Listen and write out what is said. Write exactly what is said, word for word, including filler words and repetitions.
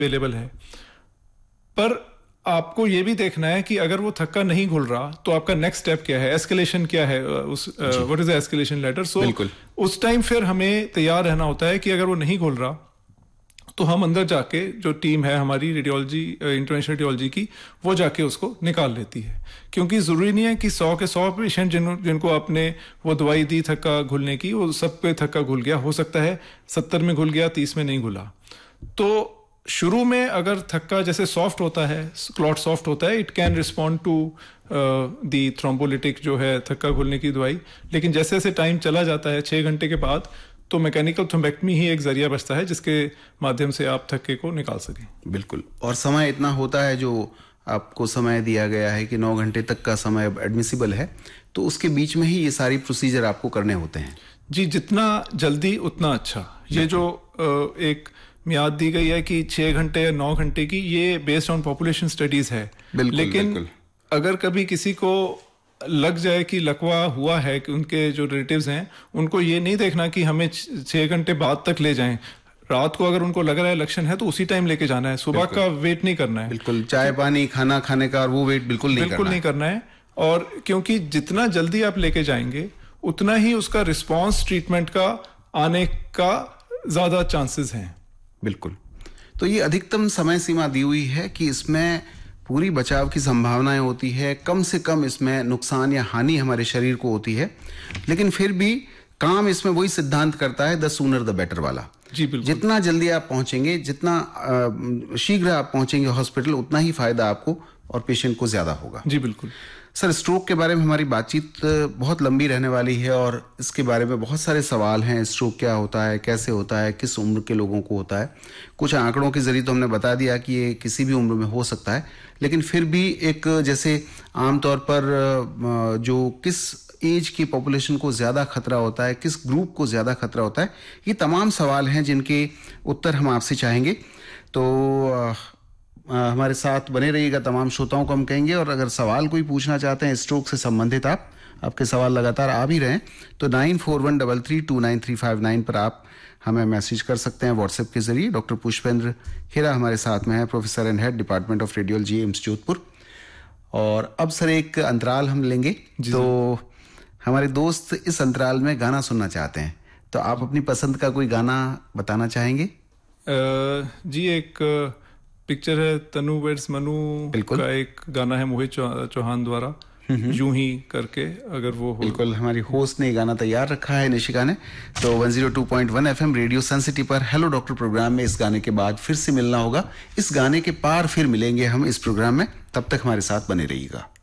Available है। पर आपको ये भी देखना है कि अगर वो थक्का नहीं घुल रहा तो आपका नेक्स्ट स्टेप क्या है, एस्केलेशन क्या है, उस what is the escalation letter. सो उस टाइम फिर हमें तैयार रहना होता है कि अगर वो नहीं घुल रहा तो हम अंदर जाके, जो टीम है हमारी रेडियोलॉजी, इंटरवेंशनल रेडियोलॉजी की, वो जाके उसको निकाल लेती है। क्योंकि ज़रूरी नहीं है कि सौ के सौ पेशेंट जिन जिनको आपने वो दवाई दी थक्का घुलने की, वो सब पे थक्का घुल गया। हो सकता है सत्तर में घुल गया, तीस में नहीं घुला। तो शुरू में अगर थक्का जैसे सॉफ्ट होता है, क्लॉट सॉफ्ट होता है, it can respond to the thrombolytic जो है थक्का घुलने की दवाई। लेकिन जैसे जैसे टाइम चला जाता है, छः घंटे के बाद, तो मैकेनिकल थ्रोम्बेक्टमी ही एक जरिया बचता है जिसके माध्यम से आप थक्के को निकाल सकें। बिल्कुल। और समय इतना होता है, जो आपको समय दिया गया है कि नौ घंटे तक का समय एडमिसिबल है, तो उसके बीच में ही ये सारी प्रोसीजर आपको करने होते हैं। जी, जितना जल्दी उतना अच्छा। ये जो एक मियाद दी गई है कि छः घंटे या नौ घंटे की, ये बेस्ड ऑन पॉपुलेशन स्टडीज है। बिल्कुल, लेकिन बिल्कुल। अगर कभी किसी को लग जाए कि लकवा हुआ है, कि उनके जो रिलेटिव्स हैं उनको ये नहीं देखना कि हमें छः घंटे बाद तक ले जाएं। रात को अगर उनको लग रहा है लक्षण है तो उसी टाइम लेके जाना है, सुबह का वेट नहीं करना है। बिल्कुल, चाय पानी खाना खाने का और वो वेट बिल्कुल नहीं बिल्कुल करना नहीं करना है। और क्योंकि जितना जल्दी आप लेके जाएंगे उतना ही उसका रिस्पॉन्स ट्रीटमेंट का आने का ज्यादा चांसेस हैं। बिल्कुल। तो ये अधिकतम समय सीमा दी हुई है कि इसमें पूरी बचाव की संभावनाएं होती है, कम से कम इसमें नुकसान या हानि हमारे शरीर को होती है। लेकिन फिर भी काम इसमें वही सिद्धांत करता है, द सूनर द बेटर वाला। जी बिल्कुल। जितना जल्दी आप पहुंचेंगे, जितना शीघ्र आप पहुंचेंगे हॉस्पिटल, उतना ही फायदा आपको और पेशेंट को ज्यादा होगा। जी बिल्कुल। सर, स्ट्रोक के बारे में हमारी बातचीत बहुत लंबी रहने वाली है और इसके बारे में बहुत सारे सवाल हैं। स्ट्रोक क्या होता है, कैसे होता है, किस उम्र के लोगों को होता है। कुछ आंकड़ों के जरिए तो हमने बता दिया कि ये किसी भी उम्र में हो सकता है, लेकिन फिर भी एक जैसे आमतौर पर जो किस एज की पॉपुलेशन को ज़्यादा खतरा होता है, किस ग्रुप को ज़्यादा खतरा होता है, ये तमाम सवाल हैं जिनके उत्तर हम आपसे चाहेंगे। तो आ, हमारे साथ बने रहिएगा। तमाम श्रोताओं को हम कहेंगे, और अगर सवाल कोई पूछना चाहते हैं स्ट्रोक से संबंधित, आप आपके सवाल लगातार आ भी रहे हैं, तो nine four one double three to nine three five nine पर आप हमें मैसेज कर सकते हैं व्हाट्सएप के जरिए। डॉक्टर पुष्पेंद्र खेरा हमारे साथ में है, professor and head department of radiology, AIIMS Jodhpur. और अब सर एक अंतराल हम लेंगे, तो हमारे दोस्त इस अंतराल में गाना सुनना चाहते हैं, तो आप अपनी पसंद का कोई गाना बताना चाहेंगे? आ, जी, एक पिक्चर है तनु वेड्स मनु का, एक गाना है मोहित चौहान द्वारा, यूं ही करके, अगर वो हो। बिल्कुल, हमारी होस्ट ने गाना तैयार रखा है, निशिका ने। तो one zero two point one FM radio सन सिटी पर हेलो डॉक्टर प्रोग्राम में इस गाने के बाद फिर से मिलना होगा। इस गाने के पार फिर मिलेंगे हम इस प्रोग्राम में, तब तक हमारे साथ बने रहिएगा।